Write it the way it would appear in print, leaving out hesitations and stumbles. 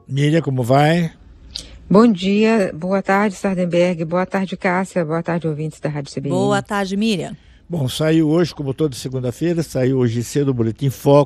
Miriam, como vai? Bom dia, boa tarde, Sardenberg, boa tarde, Cássia, boa tarde, ouvintes da Rádio CBN. Boa tarde, Miriam. Bom, saiu hoje, como toda segunda-feira, saiu hoje cedo o Boletim Foco